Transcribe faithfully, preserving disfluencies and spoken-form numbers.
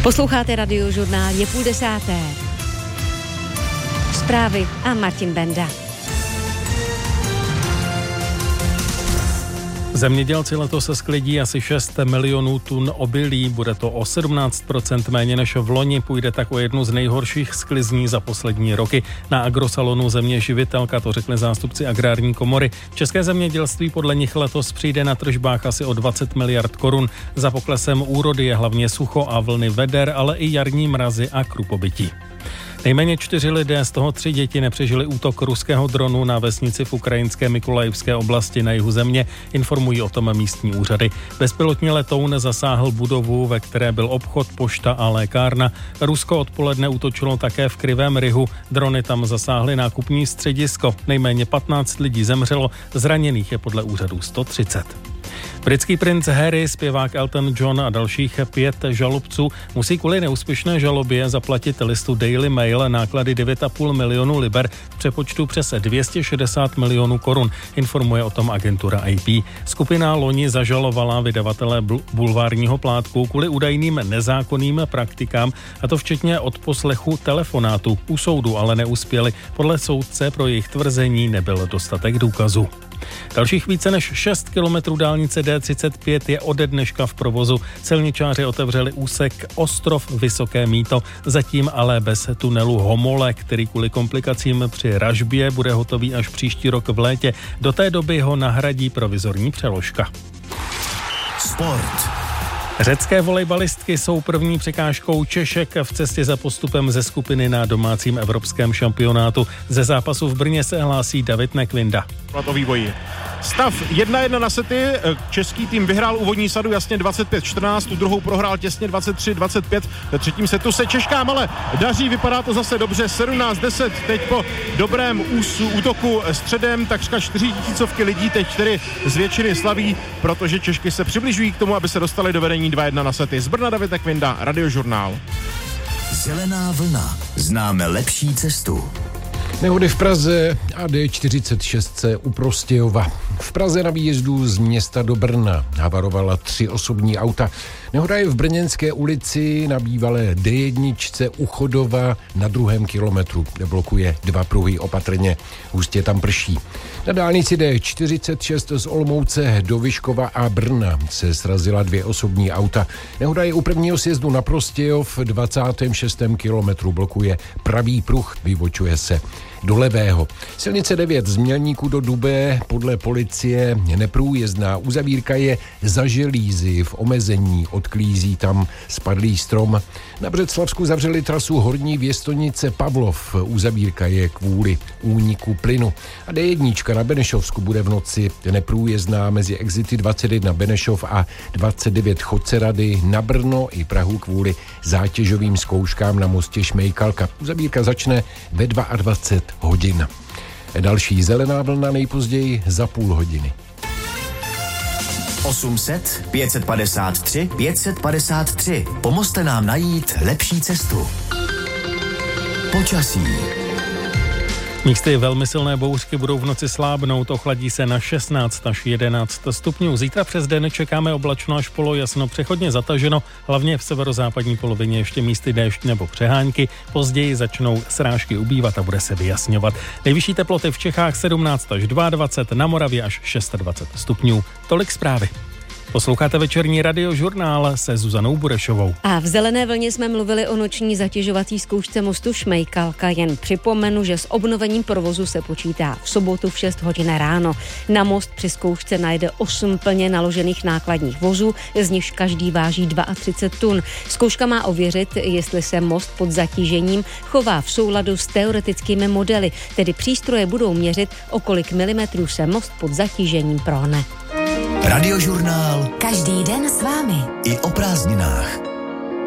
Posloucháte Radiožurnál, je půl desáté. Zprávy a Martin Benda. Zemědělci letos se sklidí asi šest milionů tun obilí, bude to o sedmnáct procent méně než v loni, půjde tak o jednu z nejhorších sklizní za poslední roky. Na agrosalonu Země živitelka to řekli zástupci agrární komory. České zemědělství podle nich letos přijde na tržbách asi o dvacet miliard korun. Za poklesem úrody je hlavně sucho a vlny veder, ale i jarní mrazy a krupobytí. Nejméně čtyři lidé, z toho tři děti, nepřežili útok ruského dronu na vesnici v ukrajinské Mykolajivské oblasti na jihu země, informují o tom místní úřady. Bezpilotní letoun zasáhl budovu, ve které byl obchod, pošta a lékárna. Rusko odpoledne útočilo také v Krivém Rihu. Drony tam zasáhly nákupní středisko. Nejméně patnáct lidí zemřelo, zraněných je podle úřadů sto třicet. Britský princ Harry, zpěvák Elton John a dalších pět žalobců musí kvůli neúspěšné žalobě zaplatit listu Daily Mail náklady devět a půl milionu liber v přepočtu přes dvě stě šedesát milionů korun, informuje o tom agentura A P. Skupina loni zažalovala vydavatele bulvárního plátku kvůli údajným nezákonným praktikám, a to včetně odposlechu telefonátu. U soudu ale neuspěli. Podle soudce pro jejich tvrzení nebyl dostatek důkazů. Dalších více než šest kilometrů dálnice D třicet pět je ode dneška v provozu. Silničáři otevřeli úsek Ostrov Vysoké Mýto, zatím ale bez tunelu Homole, který kvůli komplikacím při ražbě bude hotový až příští rok v létě. Do té doby ho nahradí provizorní přeložka. Sport. Řecké volejbalistky jsou první překážkou Češek v cestě za postupem ze skupiny na domácím evropském šampionátu. Ze zápasu v Brně se hlásí David Nekvinda. O vývoji. Stav jedna jedna na sety, český tým vyhrál úvodní sadu jasně dvacet pět čtrnáct, tu druhou prohrál těsně dvacet tři dvacet pět, ve třetím setu se Češkám ale daří, vypadá to zase dobře, sedmnáct deset, teď po dobrém úsu, útoku středem, takřka čtyři tisícovky lidí teď tedy z většiny slaví, protože Češky se přibližují k tomu, aby se dostali do vedení dva jedna na sety. Z Brna David Nekvinda, Radiožurnál. Zelená vlna, známe lepší cestu. Nehody v Praze a D čtyřicet šest u Prostějova. V Praze na výjezdu z města do Brna havarovala tři osobní auta. Nehoda je v Brněnské ulici na bývalé D jedna u Chodova na druhém kilometru, kde blokuje dva pruhy opatrně. Hustě tam prší. Na dálnici D čtyřicet šest z Olomouce do Vyškova a Brna se srazila dvě osobní auta. Nehoda je u prvního sjezdu na Prostějov, dvacátém šestém kilometru blokuje pravý pruh, vybočuje se do levého. Silnice devět z Mělníku do Dubé podle policie neprůjezdná. Uzavírka je za Želízy v omezení, odklízí tam spadlý strom. Na Břeclavsku zavřeli trasu Horní Věstonice Pavlov. Uzavírka je kvůli úniku plynu. A D jedna na Benešovsku bude v noci neprůjezdná mezi exity dvacet jedna Benešov a dvacet devět Chodcerady na Brno i Prahu kvůli zátěžovým zkouškám na mostě Šmejkalka. Uzavírka začne ve dvacet dva hodin. Další zelená vlna nejpozději za půl hodiny. osm set pět set padesát tři pět set padesát tři. Pomozte nám najít lepší cestu. Počasí. Místy velmi silné bouřky budou v noci slábnout, ochladí se na šestnáct až jedenáct stupňů. Zítra přes den čekáme oblačno až polojasno, přechodně zataženo, hlavně v severozápadní polovině ještě místy déšť nebo přehánky. Později začnou srážky ubývat a bude se vyjasňovat. Nejvyšší teploty v Čechách sedmnáct až dvacet dva, na Moravě až dvacet šest stupňů. Tolik zprávy. Posloucháte večerní Radiožurnál se Zuzanou Burešovou. A v zelené vlně jsme mluvili o noční zatěžovací zkoušce mostu Šmejkalka. Jen připomenu, že s obnovením provozu se počítá v sobotu v šest hodin ráno. Na most při zkoušce najde osm plně naložených nákladních vozů, z nichž každý váží třicet dva tun. Zkouška má ověřit, jestli se most pod zatížením chová v souladu s teoretickými modely, tedy přístroje budou měřit, o kolik milimetrů se most pod zatížením prohne. Radiožurnál. Každý den s vámi.